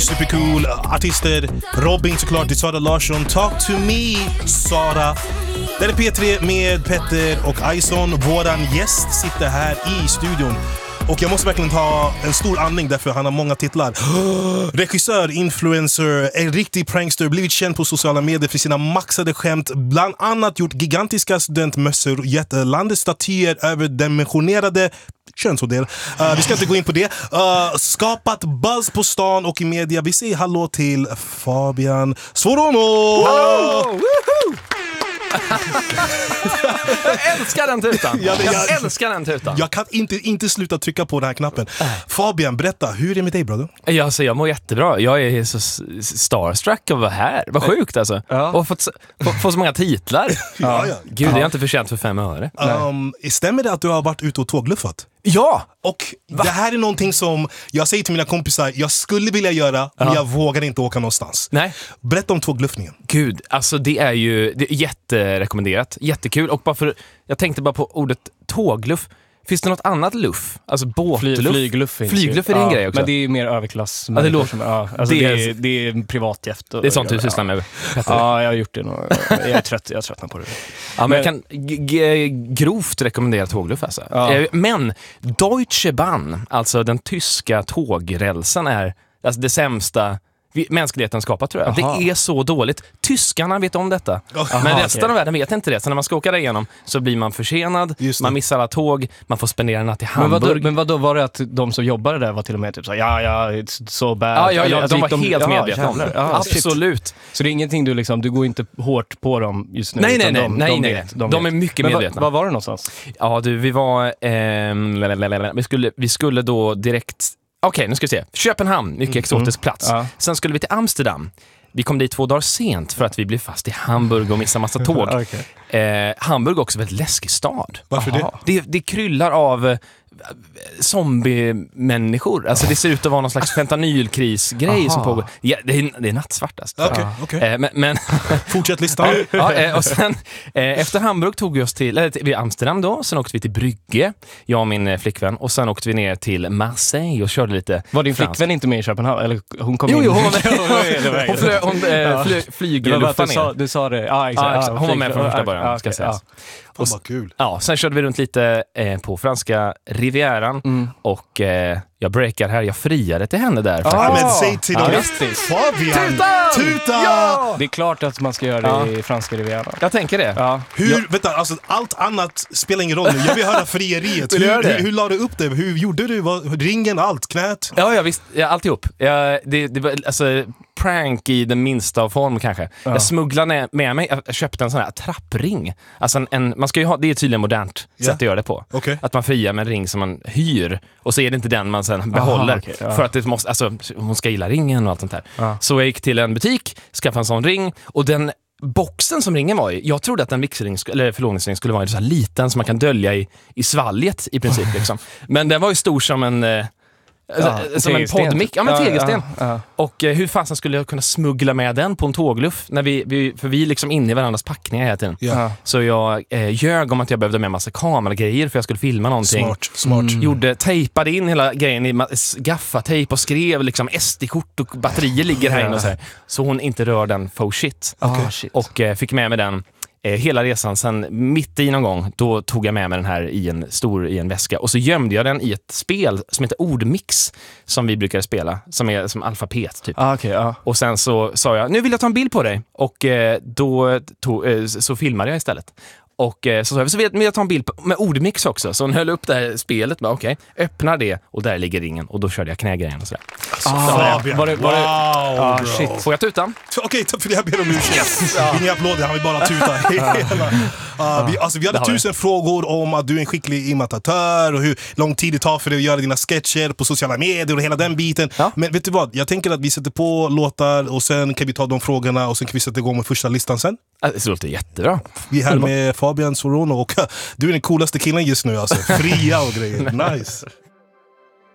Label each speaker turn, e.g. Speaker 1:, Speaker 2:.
Speaker 1: supercool artister. Robin såklart, det är Sara Larsson. Talk to me, Sara. Det är P3 med Petter och Ison. Våran gäst sitter här i studion. Och jag måste verkligen ta en stor andning därför han har många titlar. Regissör, influencer, en riktig prankster, blivit känd på sociala medier för sina maxade skämt. Bland annat gjort gigantiska studentmössor och gett landets statyer överdimensionerade könsmodell. Vi ska inte gå in på det. Skapat buzz på stan och i media. Vi säger hallå till Fabian Svorono!
Speaker 2: Wow! Jag älskar den tutan. Jag älskar den tutan.
Speaker 1: Jag kan inte sluta trycka på den här knappen. Fabian, berätta, hur är det med dig, brother?
Speaker 2: Alltså, jag mår jättebra. Jag är så starstruck av att vara här. Vad sjukt alltså. Ja. Och fått så många titlar.
Speaker 1: Ja.
Speaker 2: Gud, det är jag inte förtjänt för 5 öre.
Speaker 1: Stämmer det att du har varit ute och tågluffat?
Speaker 2: Ja!
Speaker 1: Och det här är någonting som jag säger till mina kompisar, jag skulle vilja göra, men jag vågar inte åka någonstans.
Speaker 2: Nej.
Speaker 1: Berätta om tågluffningen.
Speaker 2: Gud, alltså det är jätterekommenderat. Jättekul. Och jag tänkte bara på ordet tågluff. Finns det något annat luff? Alltså båtluff?
Speaker 3: Flygluff
Speaker 2: är en grej också.
Speaker 3: Men det är mer överklass.
Speaker 2: Ja, det
Speaker 3: är en privatjet.
Speaker 2: Det är sånt du sysslar med, Petter.
Speaker 3: Ja, jag har gjort det. Jag tröttnar på det.
Speaker 2: Ja, men jag kan grovt rekommendera tågluff alltså. Ja. Men Deutsche Bahn, alltså den tyska tågrälsen, är alltså det sämsta mänskligheten skapat, tror jag. Aha. Det är så dåligt. Tyskarna vet om detta. Men resten av världen vet inte det. Så när man ska åka där igenom så blir man försenad, man missar alla tåg, man får spendera en natt i Hamburg.
Speaker 3: Men vadå, var det att de som jobbade där var till och med typ så it's so bad?
Speaker 2: Ja, de var helt medvetna om det. Absolut.
Speaker 3: Så det är ingenting du går inte hårt på dem just nu?
Speaker 2: Nej. De är mycket medvetna.
Speaker 3: Var var det någonstans?
Speaker 2: Ja, vi var vi skulle då direkt. Okej, nu ska vi se. Köpenhamn, mycket exotisk plats. Ja. Sen skulle vi till Amsterdam. Vi kom dit 2 dagar sent för att vi blev fast i Hamburg och missade massa tåg. Hamburg är också väldigt läskig stad.
Speaker 1: Varför det?
Speaker 2: Det kryllar av zombie-människor. Alltså det ser ut att vara någon slags fentanylkrisgrej som pågår. Ja, det är nattsvartast.
Speaker 1: Okay.
Speaker 2: Men
Speaker 1: fortsätt listan.
Speaker 2: Och sen efter Hamburg tog vi oss till Amsterdam då. Sen åkte vi till Brygge, jag och min flickvän. Och sen åkte vi ner till Marseille och körde lite.
Speaker 3: Var din flickvän inte med i Köpenhamn? Eller hon kom
Speaker 2: in? Jo, hon var med. Hon flygluffade ner.
Speaker 3: Du sa det.
Speaker 2: Hon var med från första början, ska sägas.
Speaker 1: Och vad kul.
Speaker 2: Ja, sen körde vi runt lite på franska Rivieran och jag breakar här, jag friade till henne där.
Speaker 1: Men säg till dem. Fabian! Tuta!
Speaker 3: Ja! Det är klart att man ska göra det i franska Rivieran.
Speaker 2: Jag tänker det.
Speaker 3: Ja.
Speaker 1: Vänta, alltså allt annat spelar ingen roll nu. Jag vill höra frieriet. Hur la du upp det? Hur gjorde du? Ringen, allt, knät?
Speaker 2: Ja, visst. Alltihop. Det var alltså prank i den minsta av form kanske. Jag smugglade med mig, jag köpte en sån här trappring. Alltså man ska ju ha, det är tydligen modernt sätt att göra det på.
Speaker 1: Okay.
Speaker 2: Att man friar med en ring som man hyr och så är det inte den man sen behåller. För att det måste, alltså, hon ska gilla ringen och allt sånt där. Så jag gick till en butik, skaffade en sån ring och den boxen som ringen var i, jag trodde att en mixring eller förlovningsring skulle vara så här liten som man kan dölja i svalget i princip liksom. Men den var ju stor som en som en poddmick, tegelsten. Och hur fasen skulle jag kunna smuggla med den på en tågluff när för vi är liksom inne i varandras packningar hela tiden. Så jag ljög om att jag behövde med massa kameragrejer för jag skulle filma någonting.
Speaker 1: Smart.
Speaker 2: Tejpade in hela grejen i gaffatejp och skrev liksom SD-kort och batterier ligger här inne och så hon inte rör den faux shit. Och fick med mig den hela resan. Sen mitt i någon gång då tog jag med mig den här i en väska och så gömde jag den i ett spel som heter Ordmix som vi brukar spela, som är som alfabet typ. Och sen så sa jag, nu vill jag ta en bild på dig och då så filmade jag istället. Och så vill jag ta en bild med Ordmix också. Så hon höll upp det här spelet med, öppnar det och där ligger ringen. Och då körde jag knägrejen och sådär.
Speaker 1: Shit.
Speaker 2: Får jag tuta?
Speaker 1: Okej, jag ber om ursäkt. Inga applåder, han vill bara tuta. Vi hade 1000 frågor om att du är en skicklig imitatör och hur lång tid det tar för dig att göra dina sketcher på sociala medier och hela den biten. Men vet du vad, jag tänker att vi sätter på låtar och sen kan vi ta de frågorna och sen kan vi sätta igång med första listan sen.
Speaker 2: Det låter jättebra.
Speaker 1: Vi är här med Fabian Svorono och du är den coolaste killen just nu alltså. Fria och grejer. Nice.